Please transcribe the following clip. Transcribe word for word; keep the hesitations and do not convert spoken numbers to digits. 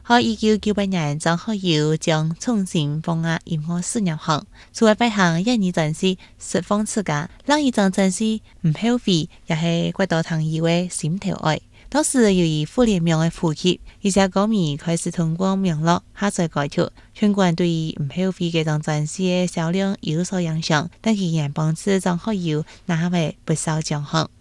喺一九九八年，張學友將重新放壓音樂事業行，除了擺上印尼專輯釋放自家，另一張專輯唔後悔，也係郭德堂以為心頭愛。當時由於互聯網嘅普及，一些歌迷開始通過網絡下載歌曲，儘管對於唔後悔這張專輯嘅銷量有所影響，但仍然幫助張學友拿下不少獎項。